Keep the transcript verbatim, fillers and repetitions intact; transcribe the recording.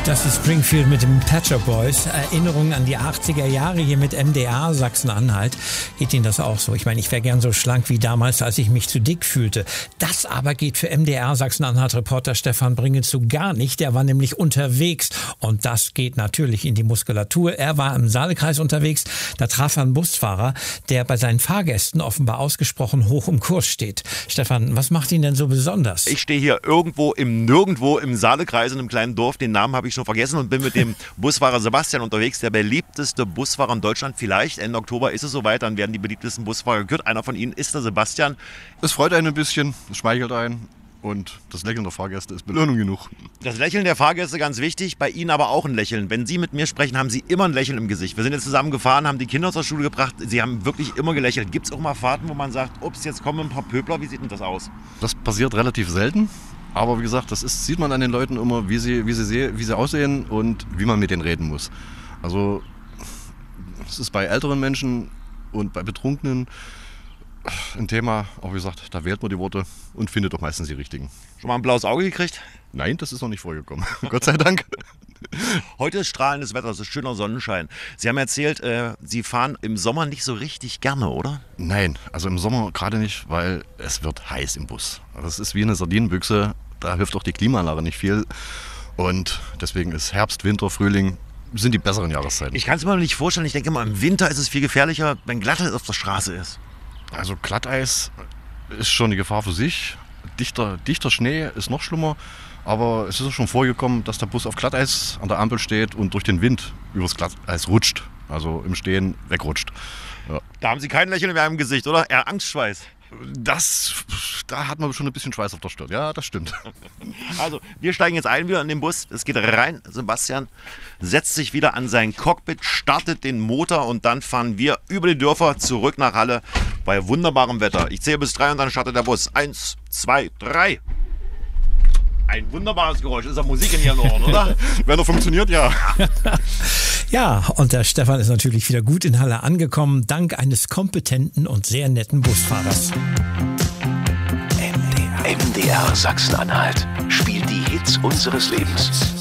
Das ist Springfield mit den Pet Shop Boys. Erinnerungen an die achtziger Jahre hier mit M D R Sachsen-Anhalt. Geht Ihnen das auch so? Ich meine, ich wäre gern so schlank wie damals, als ich mich zu dick fühlte. Das aber geht für M D R Sachsen-Anhalt-Reporter Stefan Bringens so gar nicht. Der war nämlich unterwegs und das geht natürlich in die Muskulatur. Er war im Saalekreis unterwegs. Da traf er einen Busfahrer, der bei seinen Fahrgästen offenbar ausgesprochen hoch im Kurs steht. Stefan, was macht ihn denn so besonders? Ich stehe hier irgendwo im Nirgendwo im Saalekreis in einem kleinen Dorf. Den Namen habe ich schon vergessen und bin mit dem Busfahrer Sebastian unterwegs, der beliebteste Busfahrer in Deutschland. Vielleicht Ende Oktober ist es soweit, dann werden die beliebtesten Busfahrer gekürt. Einer von ihnen ist der Sebastian. Es freut einen ein bisschen, es schmeichelt einen und das Lächeln der Fahrgäste ist Belohnung genug. Das Lächeln der Fahrgäste ganz wichtig, bei Ihnen aber auch ein Lächeln. Wenn Sie mit mir sprechen, haben Sie immer ein Lächeln im Gesicht. Wir sind jetzt zusammen gefahren, haben die Kinder aus der Schule gebracht. Sie haben wirklich immer gelächelt. Gibt es auch mal Fahrten, wo man sagt, ups, jetzt kommen ein paar Pöbler, wie sieht denn das aus? Das passiert relativ selten. Aber wie gesagt, das ist, sieht man an den Leuten immer, wie sie, wie, sie, wie sie aussehen und wie man mit denen reden muss. Also es ist bei älteren Menschen und bei Betrunkenen ein Thema, aber wie gesagt, da wählt man die Worte und findet doch meistens die richtigen. Schon mal ein blaues Auge gekriegt? Nein, das ist noch nicht vorgekommen. Gott sei Dank. Heute ist strahlendes Wetter, es ist schöner Sonnenschein. Sie haben erzählt, äh, Sie fahren im Sommer nicht so richtig gerne, oder? Nein, also im Sommer gerade nicht, weil es wird heiß im Bus. Das ist wie eine Sardinenbüchse, da hilft auch die Klimaanlage nicht viel. Und deswegen ist Herbst, Winter, Frühling sind die besseren Jahreszeiten. Ich kann es mir nicht vorstellen, ich denke immer, im Winter ist es viel gefährlicher, wenn Glatteis auf der Straße ist. Also Glatteis ist schon eine Gefahr für sich. Dichter, dichter Schnee ist noch schlimmer. Aber es ist auch schon vorgekommen, dass der Bus auf Glatteis an der Ampel steht und durch den Wind übers Glatteis rutscht. Also im Stehen wegrutscht. Ja. Da haben Sie kein Lächeln mehr im Gesicht, oder? Eher Angstschweiß. Das, da hat man schon ein bisschen Schweiß auf der Stirn. Ja, das stimmt. Also, wir steigen jetzt ein wieder in den Bus. Es geht rein. Sebastian setzt sich wieder an sein Cockpit, startet den Motor und dann fahren wir über die Dörfer zurück nach Halle bei wunderbarem Wetter. Ich zähle bis drei und dann startet der Bus. Eins, zwei, drei. Ein wunderbares Geräusch. Ist ja Musik in Ihren Ohren, oder? Wenn er funktioniert, ja. Ja, und der Stefan ist natürlich wieder gut in Halle angekommen, dank eines kompetenten und sehr netten Busfahrers. M D R, M D R Sachsen-Anhalt spielt die Hits unseres Lebens.